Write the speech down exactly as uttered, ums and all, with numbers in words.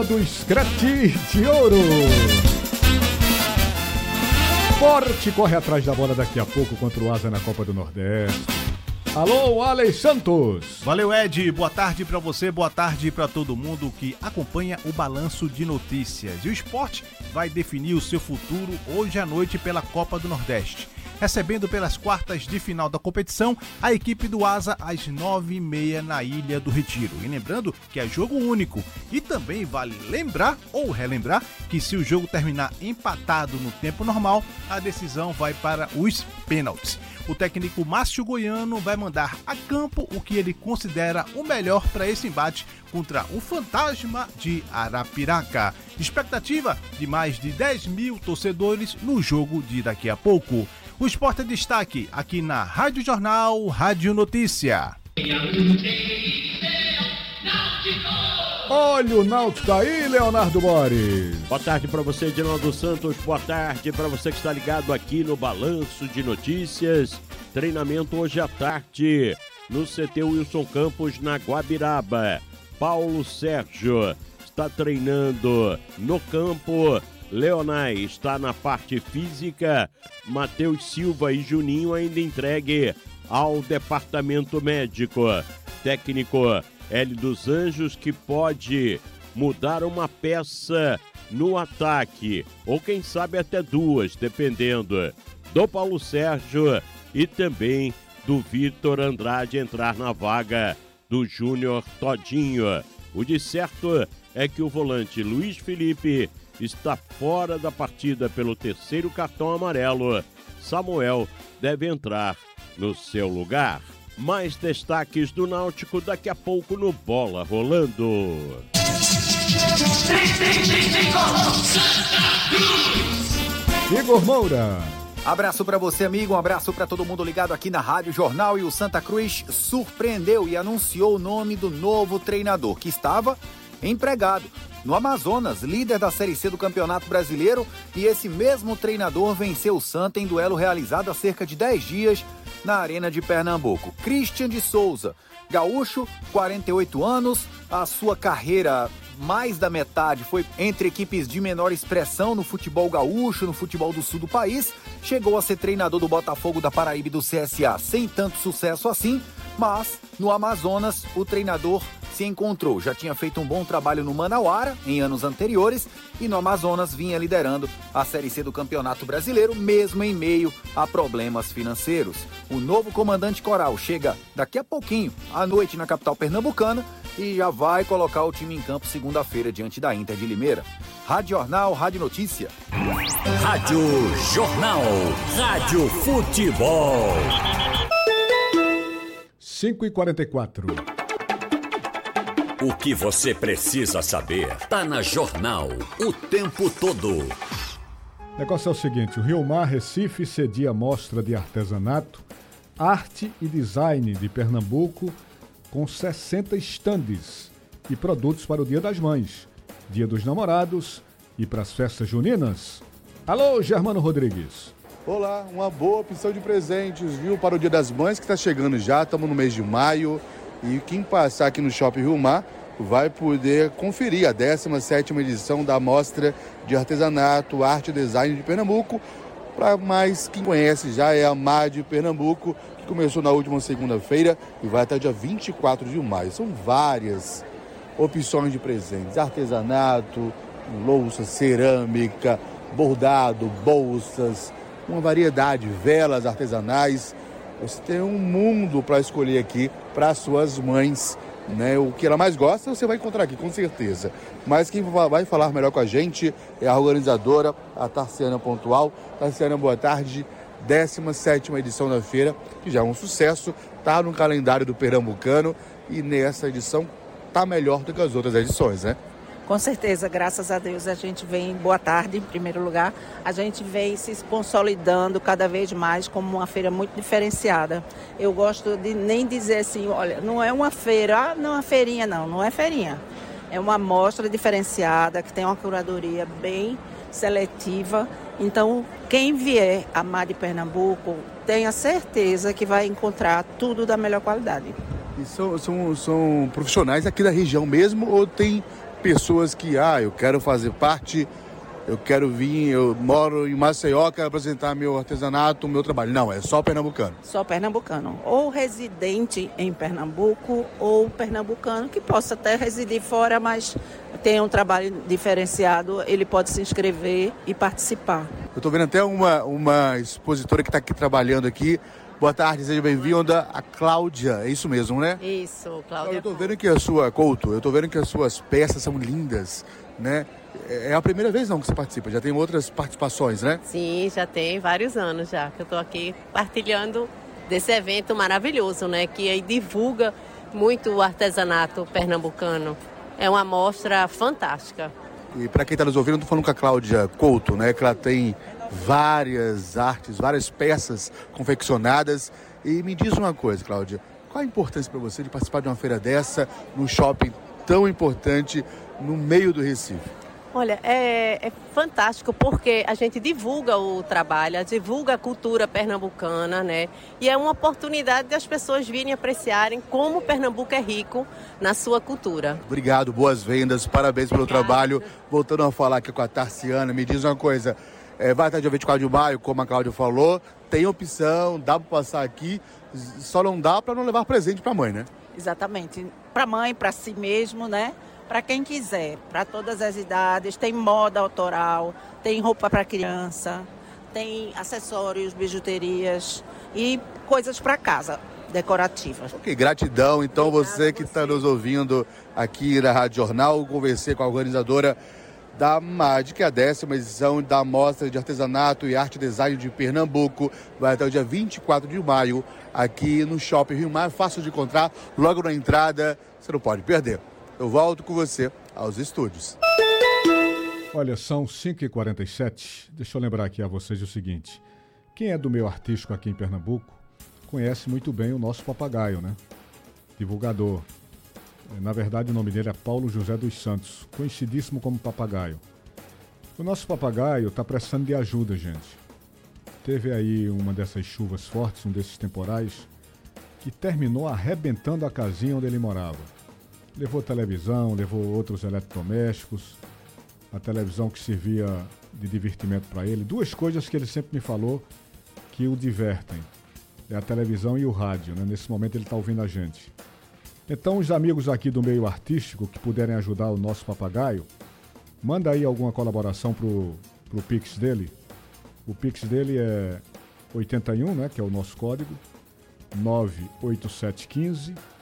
Do Scratch de Ouro. Forte corre atrás da bola daqui a pouco contra o Asa na Copa do Nordeste. Alô, Alex Santos. Valeu, Ed. Boa tarde para você, boa tarde para todo mundo que acompanha o Balanço de Notícias. E o esporte vai definir o seu futuro hoje à noite pela Copa do Nordeste. Recebendo pelas quartas de final da competição a equipe do Asa às nove e meia na Ilha do Retiro. E lembrando que é jogo único. E também vale lembrar ou relembrar que se o jogo terminar empatado no tempo normal, a decisão vai para os pênaltis. O técnico Márcio Goiano vai mandar a campo o que ele considera o melhor para esse embate contra o Fantasma de Arapiraca. Expectativa de mais de dez mil torcedores no jogo de daqui a pouco. O esporte é destaque aqui na Rádio Jornal, Rádio Notícia. Olha o Náutico aí, Leonardo Borges. Boa tarde para você, Edinaldo Santos. Boa tarde para você que está ligado aqui no Balanço de Notícias. Treinamento hoje à tarde no C T Wilson Campos, na Guabiraba. Paulo Sérgio está treinando no campo. Leonai está na parte física. Matheus Silva e Juninho ainda entregue ao departamento médico. Técnico Hélio dos Anjos, que pode mudar uma peça no ataque, ou quem sabe até duas, dependendo do Paulo Sérgio e também do Vitor Andrade entrar na vaga do Júnior Todinho. O de certo é que o volante Luiz Felipe está fora da partida pelo terceiro cartão amarelo. Samuel deve entrar no seu lugar. Mais destaques do Náutico daqui a pouco no Bola Rolando. Igor Moura. Abraço para você, amigo, um abraço para todo mundo ligado aqui na Rádio Jornal. E o Santa Cruz surpreendeu e anunciou o nome do novo treinador, que estava empregado no Amazonas, líder da Série C do Campeonato Brasileiro, e esse mesmo treinador venceu o Santa em duelo realizado há cerca de dez dias na Arena de Pernambuco. Christian de Souza, gaúcho, quarenta e oito anos, a sua carreira, mais da metade, foi entre equipes de menor expressão no futebol gaúcho, no futebol do sul do país, chegou a ser treinador do Botafogo da Paraíba e do C S A sem tanto sucesso assim, mas no Amazonas o treinador se encontrou. Já tinha feito um bom trabalho no Manauara em anos anteriores e no Amazonas vinha liderando a Série C do Campeonato Brasileiro, mesmo em meio a problemas financeiros. O novo comandante Coral chega daqui a pouquinho, à noite, na capital pernambucana, e já vai colocar o time em campo segunda-feira diante da Inter de Limeira. Rádio Jornal, Rádio Notícia. Rádio Jornal, Rádio Futebol. cinco e quarenta e quatro. O que você precisa saber tá na Jornal o tempo todo. O negócio é o seguinte, o Rio Mar Recife cedia mostra de artesanato, arte e design de Pernambuco com sessenta estandes e produtos para o Dia das Mães, Dia dos Namorados e para as festas juninas. Alô, Germano Rodrigues. Olá, uma boa opção de presentes, viu, para o Dia das Mães que está chegando já, estamos no mês de maio. E quem passar aqui no Shopping Rio Mar vai poder conferir a décima sétima edição da Mostra de Artesanato, Arte e Design de Pernambuco. Para mais quem conhece já, é a M A D Pernambuco, que começou na última segunda-feira e vai até dia vinte e quatro de maio. São várias opções de presentes, artesanato, louça, cerâmica, bordado, bolsas, uma variedade, velas artesanais. Você tem um mundo para escolher aqui para suas mães, né? O que ela mais gosta você vai encontrar aqui, com certeza. Mas quem vai falar melhor com a gente é a organizadora, a Tarciana Pontual. Tarciana, boa tarde. décima sétima edição da feira, que já é um sucesso, está no calendário do Pernambucano e nessa edição está melhor do que as outras edições, né? Com certeza, graças a Deus, a gente vem, boa tarde, em primeiro lugar, a gente vem se consolidando cada vez mais como uma feira muito diferenciada. Eu gosto de nem dizer assim, olha, não é uma feira, ah, não é uma feirinha, não, não é feirinha. É uma mostra diferenciada, que tem uma curadoria bem seletiva. Então, quem vier a M A D Pernambuco, tenha certeza que vai encontrar tudo da melhor qualidade. E são, são, são profissionais aqui da região mesmo ou tem pessoas que, ah, eu quero fazer parte, eu quero vir, eu moro em Maceió, quero apresentar meu artesanato, meu trabalho. Não, é só pernambucano. Só pernambucano. Ou residente em Pernambuco, ou pernambucano que possa até residir fora, mas tem um trabalho diferenciado, ele pode se inscrever e participar. Eu estou vendo até uma, uma expositora que está aqui trabalhando aqui. Boa tarde, seja bem-vinda, a Cláudia, é isso mesmo, né? Isso, Cláudia. Eu estou vendo que a sua, Couto, eu estou vendo que as suas peças são lindas, né? É a primeira vez não que você participa, já tem outras participações, né? Sim, já tem vários anos já que eu estou aqui partilhando desse evento maravilhoso, né? Que aí divulga muito o artesanato pernambucano. É uma mostra fantástica. E para quem está nos ouvindo, eu estou falando com a Cláudia Couto, né? Que ela tem várias artes, várias peças confeccionadas. E me diz uma coisa, Cláudia, qual a importância para você de participar de uma feira dessa, num shopping tão importante, no meio do Recife? Olha, é, é fantástico porque a gente divulga o trabalho, divulga a cultura pernambucana, né? E é uma oportunidade das pessoas virem apreciarem como Pernambuco é rico na sua cultura. Obrigado, boas vendas, parabéns pelo Obrigada. trabalho. Voltando a falar aqui com a Tarciana, me diz uma coisa, é, vai até dia vinte e quatro de maio, como a Cláudia falou, tem opção, dá para passar aqui, só não dá para não levar presente para a mãe, né? Exatamente, para a mãe, para si mesmo, né? Para quem quiser, para todas as idades, tem moda autoral, tem roupa para criança, tem acessórios, bijuterias e coisas para casa, decorativas. Ok, gratidão. Então Obrigada você que está nos ouvindo aqui na Rádio Jornal, conversei com a organizadora da M A D, que é a décima edição da Mostra de Artesanato e Arte Design de Pernambuco. Vai até o dia vinte e quatro de maio, aqui no Shopping Rio Mar. Fácil de encontrar, logo na entrada, você não pode perder. Eu volto com você aos estúdios. Olha, são cinco e quarenta e sete. Deixa eu lembrar aqui a vocês o seguinte. Quem é do meio artístico aqui em Pernambuco conhece muito bem o nosso papagaio, né? Divulgador. Na verdade, o nome dele é Paulo José dos Santos, conhecidíssimo como Papagaio. O nosso papagaio está precisando de ajuda, gente. Teve aí uma dessas chuvas fortes, um desses temporais, que terminou arrebentando a casinha onde ele morava. Levou televisão, levou outros eletrodomésticos, a televisão que servia de divertimento para ele. Duas coisas que ele sempre me falou que o divertem. É a televisão e o rádio, né? Nesse momento ele está ouvindo a gente. Então, os amigos aqui do meio artístico que puderem ajudar o nosso papagaio, manda aí alguma colaboração pro, pro Pix dele. O Pix dele é oitenta e um, né? Que é o nosso código, nove oito sete um cinco